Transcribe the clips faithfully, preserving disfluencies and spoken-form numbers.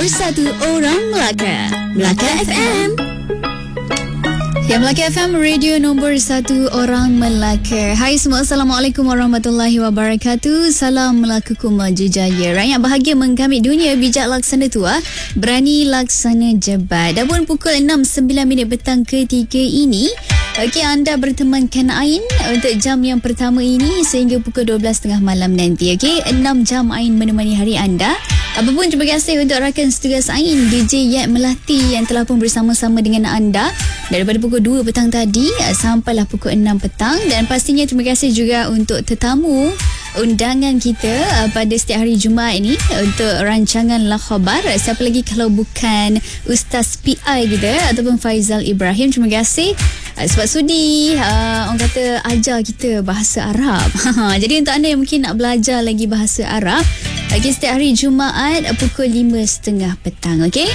nombor satu orang Melaka. Melaka F M. Ya, Melaka F M, radio nombor satu orang Melaka. Hai semua, Assalamualaikum warahmatullahi wabarakatuh. Salam Melakaku maju jaya. Rakyat bahagia menggamit dunia, bijak laksana tua, berani laksana jebat. Dah pun pukul enam sembilan minit petang ketika ini. Okey, anda bertemankan Ain untuk jam yang pertama ini sehingga pukul dua belas tiga puluh malam nanti. Okey, enam jam Ain menemani hari anda. Apapun, terima kasih untuk rakan setugas Ain, D J Yat Melati yang telah pun bersama-sama dengan anda daripada pukul dua petang tadi sampailah pukul enam petang. Dan pastinya terima kasih juga untuk tetamu undangan kita pada setiap hari Jumaat ini untuk rancangan La Khabar. Siapa lagi kalau bukan Ustaz P I kita ataupun Faizal Ibrahim. Terima kasih sebab sudi uh, orang kata ajar kita bahasa Arab. Jadi untuk anda yang mungkin nak belajar lagi bahasa Arab, okay, setiap hari Jumaat pukul lima tiga puluh petang. Okey.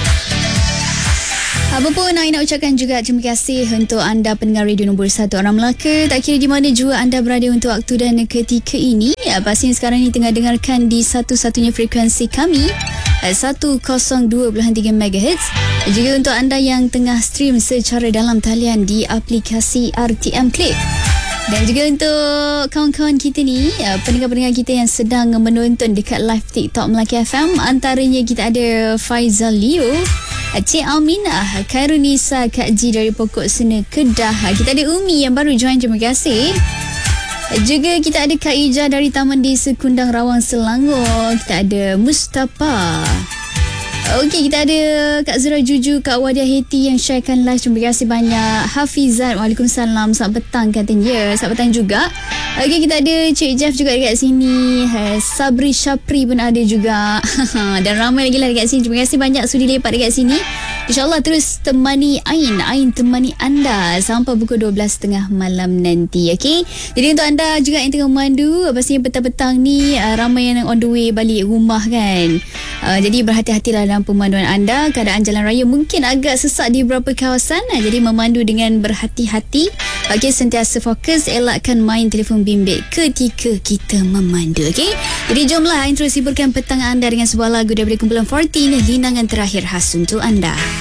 Apa pun, saya nak ucapkan juga terima kasih untuk anda pendengar radio nombor satu orang Melaka. Tak kira di mana juga anda berada untuk waktu dan ketika ini. Pastinya sekarang ini tengah dengarkan di satu-satunya frekuensi kami, seratus dua puluh tiga megahertz. Juga untuk anda yang tengah stream secara dalam talian di aplikasi R T M Click. Dan juga untuk kawan-kawan kita ni, pendengar-pendengar kita yang sedang menonton dekat live TikTok Melaka F M. Antaranya kita ada Faizal Leo, Cik Aminah, Khairunisa, Kak Ji dari Pokok Sena Kedah. Kita ada Umi yang baru join, terima kasih. Juga kita ada Kak Ija dari Taman Desa Kundang Rawang Selangor. Kita ada Mustafa. Okey, kita ada Kak Zura Juju, Kak Wadia Heti yang sharekan live. Terima kasih banyak. Hafizat, Waalaikumsalam. Selamat petang katanya. Selamat petang juga. Okey, kita ada Cik Jeff juga dekat sini. Sabri Syapri pun ada juga. Dan ramai lagi lah dekat sini. Terima kasih banyak sudi lepak dekat sini. InsyaAllah terus temani Ain. Ain temani anda sampai pukul dua belas tiga puluh malam nanti. Okey. Jadi untuk anda juga yang tengah memandu, pastinya petang-petang ni ramai yang on the way balik rumah kan. Uh, jadi berhati-hatilah dalam pemanduan anda. Keadaan jalan raya mungkin agak sesak di beberapa kawasan. Uh, jadi memandu dengan berhati-hati. Okey, sentiasa fokus, elakkan main telefon bimbit ketika kita memandu. Okey. Jadi jomlah Ain terus hiburkan petang anda dengan sebuah lagu daripada kumpulan empat belas, linangan terakhir khas untuk anda.